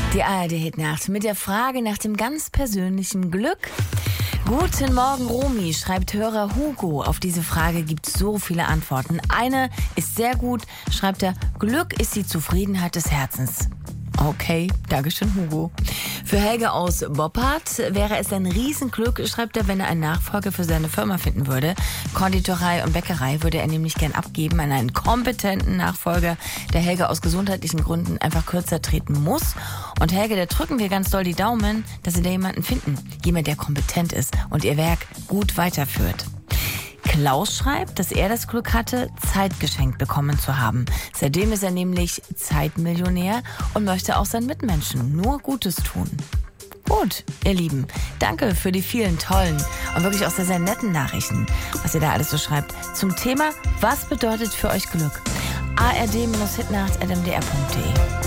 Die ARD-Hitnacht mit der Frage nach dem ganz persönlichen Glück. Guten Morgen, Romy, schreibt Hörer Hugo. Auf diese Frage gibt es so viele Antworten. Eine ist sehr gut, schreibt er, Glück ist die Zufriedenheit des Herzens. Okay, Dankeschön, Hugo. Für Helge aus Boppard wäre es ein Riesenglück, schreibt er, wenn er einen Nachfolger für seine Firma finden würde. Konditorei und Bäckerei würde er nämlich gern abgeben an einen kompetenten Nachfolger, der Helge aus gesundheitlichen Gründen einfach kürzer treten muss. Und Helge, da drücken wir ganz doll die Daumen, dass Sie da jemanden finden. Jemand, der kompetent ist und Ihr Werk gut weiterführt. Klaus schreibt, dass er das Glück hatte, Zeit geschenkt bekommen zu haben. Seitdem ist er nämlich Zeitmillionär und möchte auch seinen Mitmenschen nur Gutes tun. Gut, ihr Lieben, danke für die vielen tollen und wirklich auch sehr, sehr netten Nachrichten, was ihr da alles so schreibt. Zum Thema, was bedeutet für euch Glück? ard-hitnacht@mdr.de